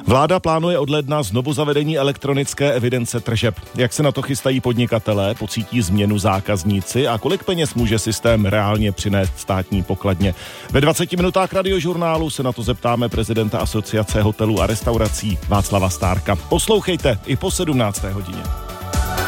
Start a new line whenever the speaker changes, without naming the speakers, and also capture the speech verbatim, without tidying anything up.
Vláda plánuje od ledna znovu zavedení elektronické evidence tržeb. Jak se na to chystají podnikatelé, pocítí změnu zákazníci a kolik peněz může systém reálně přinést státní pokladně? Ve dvaceti minutách radiožurnálu se na to zeptáme prezidenta Asociace hotelů a restaurací Václava Stárka. Poslouchejte i po sedmnácté hodině.